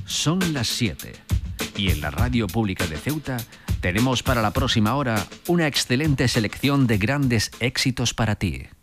Son las 7 y en la Radio Pública de Ceuta tenemos para la próxima hora una excelente selección de grandes éxitos para ti.